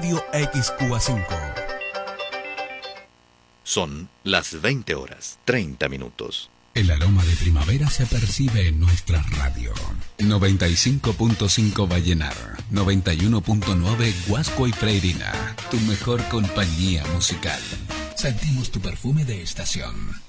Radio XQA5. Son las 20:30. El aroma de primavera se percibe en nuestra radio. 95.5 Vallenar, 91.9 Huasco y Freirina. Tu mejor compañía musical. Sentimos tu perfume de estación.